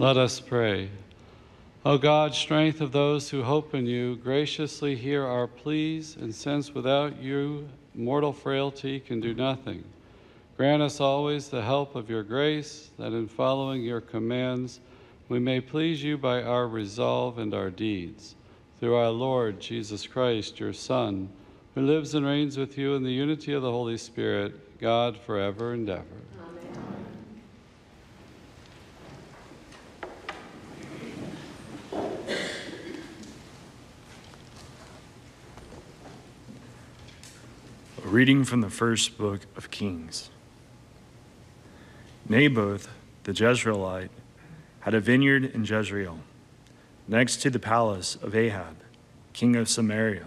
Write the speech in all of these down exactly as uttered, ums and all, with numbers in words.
Let us pray. O God, strength of those who hope in you, graciously hear our pleas, and since without you mortal frailty can do nothing, grant us always the help of your grace, that in following your commands we may please you by our resolve and our deeds. Through our Lord Jesus Christ, your Son, who lives and reigns with you in the unity of the Holy Spirit, God, forever and ever. A reading from the first book of Kings. Naboth, the Jezreelite, had a vineyard in Jezreel, next to the palace of Ahab, king of Samaria.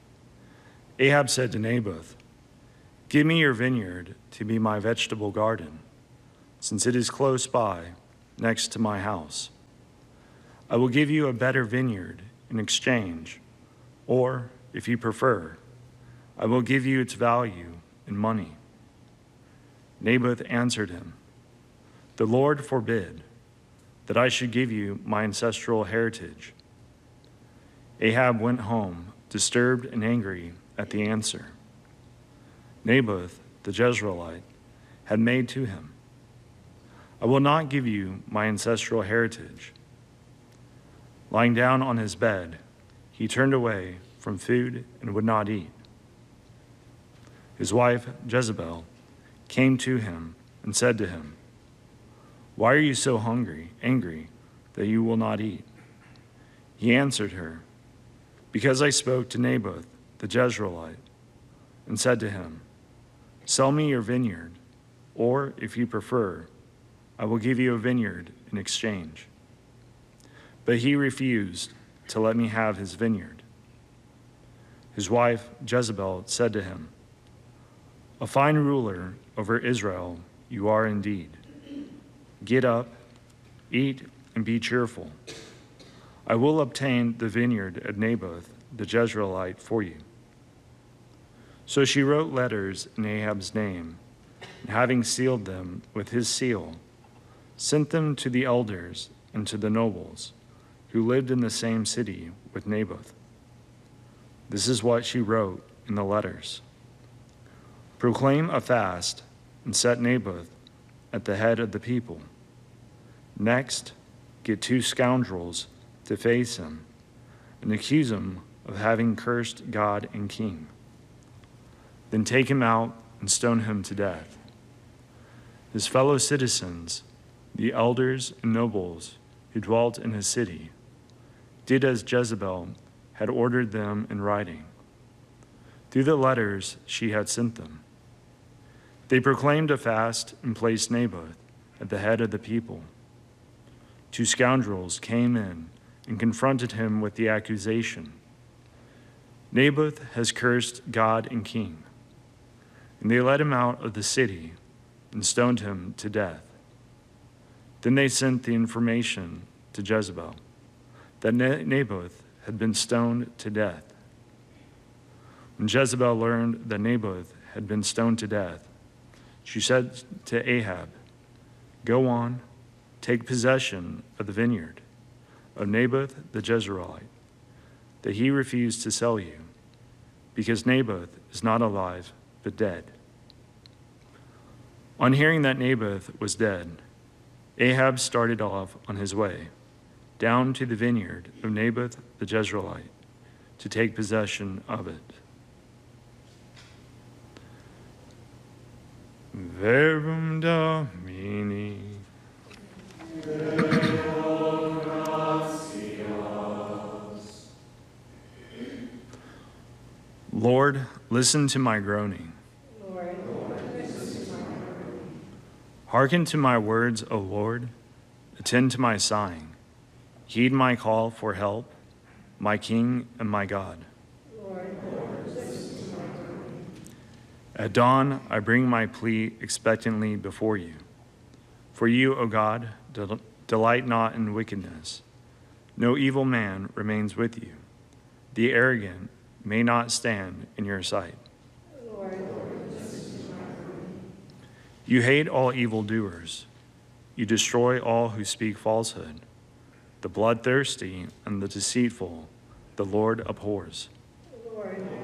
Ahab said to Naboth, "Give me your vineyard to be my vegetable garden, since it is close by, next to my house. I will give you a better vineyard in exchange, or, if you prefer, I will give you its value in money." Naboth answered him, "The Lord forbid that I should give you my ancestral heritage." Ahab went home, disturbed and angry at the answer Naboth, the Jezreelite, had made to him. "I will not give you my ancestral heritage." Lying down on his bed, he turned away from food and would not eat. His wife, Jezebel, came to him and said to him, "Why are you so hungry, angry, that you will not eat?" He answered her, "Because I spoke to Naboth, the Jezreelite, and said to him, 'Sell me your vineyard, or, if you prefer, I will give you a vineyard in exchange.' But he refused to let me have his vineyard." His wife, Jezebel, said to him, "A fine ruler over Israel you are indeed. Get up, eat, and be cheerful. I will obtain the vineyard of Naboth the Jezreelite for you." So she wrote letters in Ahab's name, and having sealed them with his seal, sent them to the elders and to the nobles who lived in the same city with Naboth. This is what she wrote in the letters: "Proclaim a fast and set Naboth at the head of the people. Next, get two scoundrels to face him and accuse him of having cursed God and king. Then take him out and stone him to death. His fellow citizens, the elders and nobles who dwelt in his city, did as Jezebel had ordered them in writing, through the letters she had sent them. They proclaimed a fast and placed Naboth at the head of the people. Two scoundrels came in and confronted him with the accusation, 'Naboth has cursed God and king.' And they led him out of the city and stoned him to death. Then they sent the information to Jezebel that Naboth had been stoned to death. When Jezebel learned that Naboth had been stoned to death, she said to Ahab, 'Go on, take possession of the vineyard of Naboth the Jezreelite, that he refused to sell you, because Naboth is not alive but dead.' On hearing that Naboth was dead, Ahab started off on his way, down to the vineyard of Naboth the Jezreelite, to take possession of it. Verbum Domini. Lord, listen to my groaning. Lord, listen to my groaning. Hearken to my words, O Lord. Attend to my sighing. Heed my call for help, my King and my God. Lord, listen to my groaning. At dawn, I bring my plea expectantly before you. For you, O God, del- delight not in wickedness. No evil man remains with you. The arrogant may not stand in your sight. Lord, listen to my groaning. You hate all evildoers. You destroy all who speak falsehood. The bloodthirsty and the deceitful, the Lord abhors. Lord,